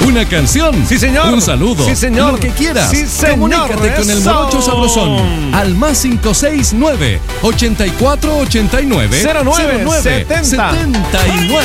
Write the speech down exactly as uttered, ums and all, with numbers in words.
una canción, sí señor, un saludo, sí señor, lo que quieras. Sí señor. Comunícate con el Morocho Sabrosón al más cinco seis nueve, ochenta y cuatro ochenta y nueve, cero nueve setenta setenta y nueve.